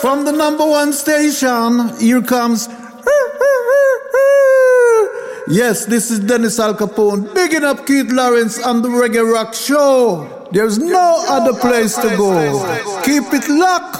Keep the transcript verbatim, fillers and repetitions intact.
From the number one station, here comes. Yes, this is Dennis Al Capone, bigging up Keith Lawrence on the Reggae Rock Show. There's no other place to go. Keep it locked.